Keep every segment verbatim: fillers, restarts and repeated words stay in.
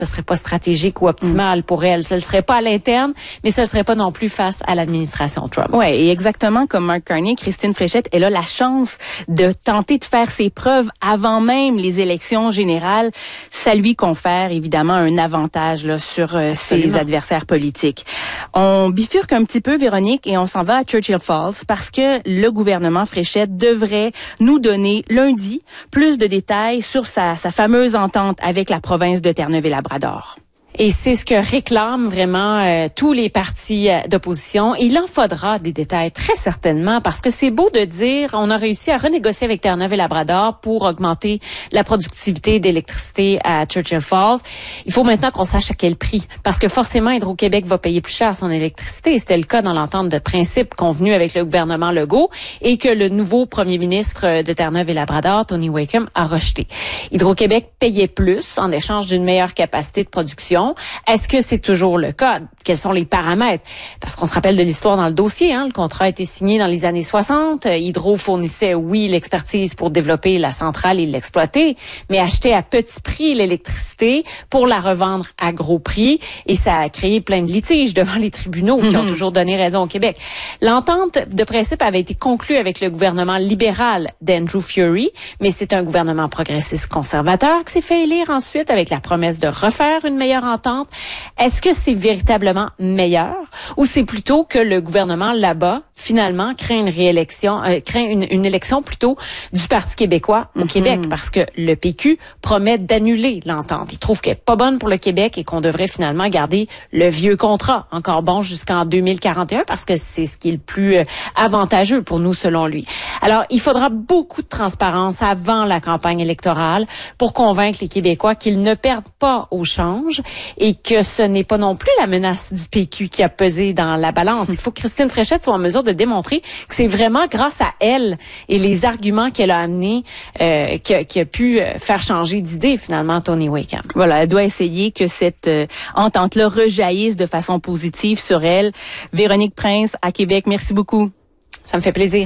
ce serait pas stratégique ou optimal mmh. pour elle. Ce ne serait pas à l'interne, mais ce ne serait pas non plus face à l'administration Trump. Oui, et exactement comme Mark Carney, Christine Fréchette, elle a la chance de tenter de faire ses preuves avant même les élections générales. Ça lui confère évidemment un avantage là, sur euh, ses adversaires politiques. On bifurque un petit peu, Véronique, et on s'en va à Churchill Falls parce que le gouvernement Fréchette devrait nous donner lundi plus de détails sur sa, sa fameuse entente avec la province de Terre-Neuve-et-Labrador. Et c'est ce que réclament vraiment euh, tous les partis euh, d'opposition. Il en faudra des détails, très certainement, parce que c'est beau de dire on a réussi à renégocier avec Terre-Neuve-et-Labrador pour augmenter la productivité d'électricité à Churchill Falls. Il faut maintenant qu'on sache à quel prix, parce que forcément, Hydro-Québec va payer plus cher son électricité. C'était le cas dans l'entente de principe convenue avec le gouvernement Legault et que le nouveau premier ministre de Terre-Neuve-et-Labrador, Tony Wakeham, a rejeté. Hydro-Québec payait plus en échange d'une meilleure capacité de production. Est-ce que c'est toujours le cas? Quels sont les paramètres? Parce qu'on se rappelle de l'histoire dans le dossier. Hein? Le contrat a été signé dans les années soixante. Hydro fournissait, oui, l'expertise pour développer la centrale et l'exploiter, mais achetait à petit prix l'électricité pour la revendre à gros prix. Et ça a créé plein de litiges devant les tribunaux qui ont toujours donné raison au Québec. L'entente de principe avait été conclue avec le gouvernement libéral d'Andrew Furey, mais c'est un gouvernement progressiste conservateur qui s'est fait élire ensuite avec la promesse de refaire une meilleure entente. Est-ce que c'est véritablement meilleur ou c'est plutôt que le gouvernement là-bas, finalement, crée une réélection, euh, crée une, une élection plutôt du Parti québécois au mm-hmm. Québec parce que le P Q promet d'annuler l'entente. Il trouve qu'elle est pas bonne pour le Québec et qu'on devrait finalement garder le vieux contrat, encore bon jusqu'en deux mille quarante et un parce que c'est ce qui est le plus euh, avantageux pour nous selon lui. Alors, il faudra beaucoup de transparence avant la campagne électorale pour convaincre les Québécois qu'ils ne perdent pas au change et que ce n'est pas non plus la menace du P Q qui a pesé dans la balance. Il faut que Christine Fréchette soit en mesure de démontrer que c'est vraiment grâce à elle et les arguments qu'elle a amenés euh, qui, a, qui a pu faire changer d'idée finalement Tony Wakeham. Voilà, elle doit essayer que cette euh, entente-là rejaillisse de façon positive sur elle. Véronique Prince à Québec, merci beaucoup. Ça me fait plaisir.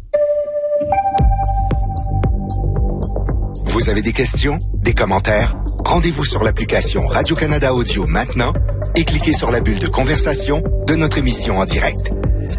Vous avez des questions, des commentaires? Rendez-vous sur l'application Radio-Canada Audio maintenant et cliquez sur la bulle de conversation de notre émission en direct.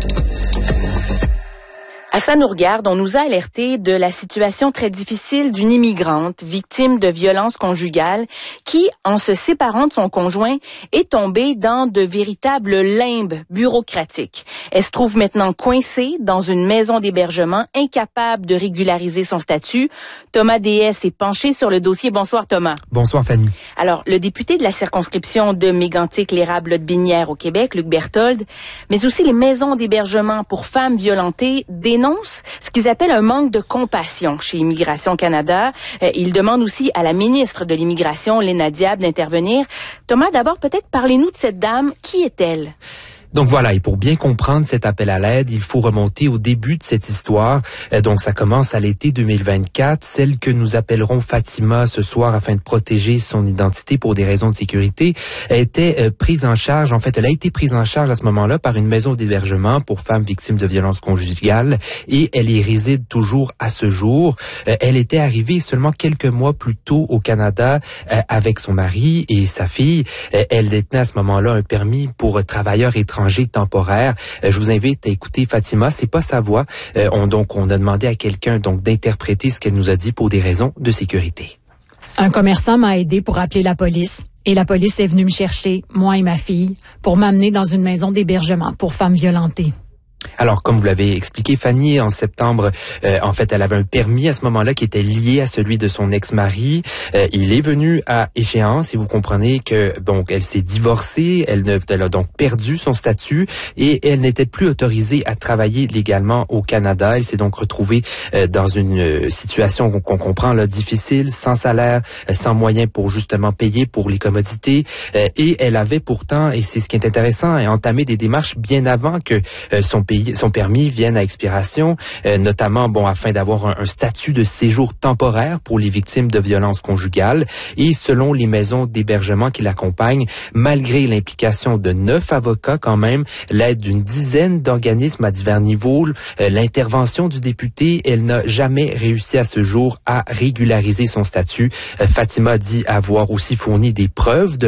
À Ça nous regarde, on nous a alerté de la situation très difficile d'une immigrante victime de violences conjugales qui, en se séparant de son conjoint, est tombée dans de véritables limbes bureaucratiques. Elle se trouve maintenant coincée dans une maison d'hébergement, incapable de régulariser son statut. Thomas D S est penché sur le dossier. Bonsoir Thomas. Bonsoir Fanny. Alors, le député de la circonscription de Mégantic-Lérable-Lotbinière au Québec, Luc Berthold, mais aussi les maisons d'hébergement pour femmes violentées, dénoncent ce qu'ils appellent un manque de compassion chez Immigration Canada. Euh, ils demandent aussi à la ministre de l'Immigration, Léna Diab, d'intervenir. Thomas, d'abord, peut-être parlez-nous de cette dame. Qui est-elle? Donc voilà, et pour bien comprendre cet appel à l'aide, il faut remonter au début de cette histoire. Euh, donc ça commence à l'été deux mille vingt-quatre, celle que nous appellerons Fatima ce soir afin de protéger son identité pour des raisons de sécurité, elle était euh, prise en charge, en fait elle a été prise en charge à ce moment-là par une maison d'hébergement pour femmes victimes de violences conjugales et elle y réside toujours à ce jour. Euh, elle était arrivée seulement quelques mois plus tôt au Canada euh, avec son mari et sa fille. Euh, elle détenait à ce moment-là un permis pour travailleurs étrangers temporaire. Euh, je vous invite à écouter Fatima. C'est pas sa voix. Euh, on, donc, on a demandé à quelqu'un donc d'interpréter ce qu'elle nous a dit pour des raisons de sécurité. Un commerçant m'a aidé pour appeler la police. Et la police est venue me chercher, moi et ma fille, pour m'amener dans une maison d'hébergement pour femmes violentées. Alors, comme vous l'avez expliqué, Fanny, en septembre, euh, en fait, elle avait un permis à ce moment-là qui était lié à celui de son ex-mari. Euh, il est venu à échéance et vous comprenez que, donc, elle s'est divorcée, elle, ne, elle a donc perdu son statut et elle n'était plus autorisée à travailler légalement au Canada. Elle s'est donc retrouvée euh, dans une situation qu'on, qu'on comprend là difficile, sans salaire, euh, sans moyens pour justement payer pour les commodités. Euh, et elle avait pourtant, et c'est ce qui est intéressant, entamé des démarches bien avant que euh, son son permis vienne à expiration, euh, notamment bon afin d'avoir un, un statut de séjour temporaire pour les victimes de violences conjugales. Et selon les maisons d'hébergement qui l'accompagnent, malgré l'implication de neuf avocats quand même, l'aide d'une dizaine d'organismes à divers niveaux, euh, l'intervention du député, elle n'a jamais réussi à ce jour à régulariser son statut. Euh, Fatima dit avoir aussi fourni des preuves de